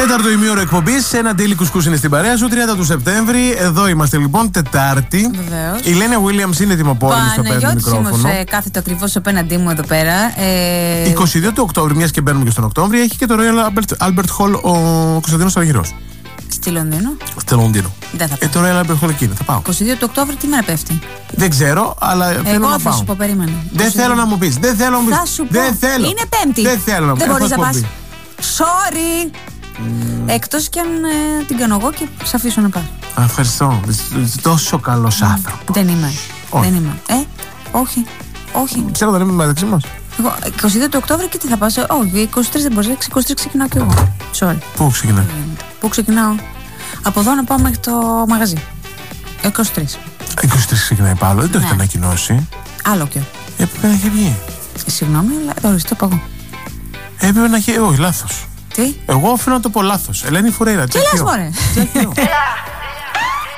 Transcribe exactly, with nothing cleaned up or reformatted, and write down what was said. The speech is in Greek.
Τέταρτο ημίωρο εκπομπής, ένα ντύλι κουσκούς είναι στην παρέα σου, τριάντα του Σεπτέμβρη. Εδώ είμαστε λοιπόν, Τετάρτη. Βεβαίως. Η Λένια Williams είναι ετοιμοπόλεμη στο πέμπτο μικρόφωνο. Παναγιώτης ε, κάθεται ακριβώς απέναντί μου εδώ πέρα. Ε... είκοσι δύο του Οκτώβρη, μιας και μπαίνουμε και στον Οκτώβρη, έχει και το Royal Albert, Albert Hall ο Κωνσταντίνος Αργυρός. Στη Λονδίνο. Στο Λονδίνο. Δεν θα πάω. Ε, το Royal Albert Hall εκεί θα πάω. είκοσι δύο του Οκτώβρη τι μέρα πέφτει? Δεν ξέρω, αλλά θέλω Εγώ να θα πάω. σου πω, περίμενε. Δεν θέλω να μου πεις. Δεν θέλω να μου πεις. Θα σου πω. Δεν θέλω. Είναι Πέμπτη. Δεν θέλω να μου Δεν πεις. μπορείς να Έχω πας. εκπομπή. Sorry. Mm. Εκτός κι αν ε, την κάνω εγώ και σε αφήσω να πας. Α, ευχαριστώ. Είσαι τόσο καλός mm. άνθρωπος. Δεν είμαι. Όχι. Δεν είμαι. Ε, όχι. Όχι. Ξέρω δεν είμαι μεταξύ μας. Εγώ, είκοσι δύο του Οκτώβρη και τι θα πας? Όχι, είκοσι τρεις δεν μπορείς. είκοσι τρεις ξεκινάω κι εγώ. Sorry. Πού ξεκινάει? Πού ξεκινάω? Από εδώ να πάω μέχρι το μαγαζί. είκοσι τρεις. είκοσι τρεις ξεκινάει πάλι. Δεν το έχετε Ναι. ανακοινώσει. Άλλο και. Έπρεπε να έχει βγει. Ε, Συγγνώμη, αλλά ορίστε, το πάω εγώ. Έπρεπε να έχει. Όχι, λάθος. Τι? Εγώ οφείλω να το πω λάθος. Ελένη Φουρέιρα. Τι λες, μωρέ?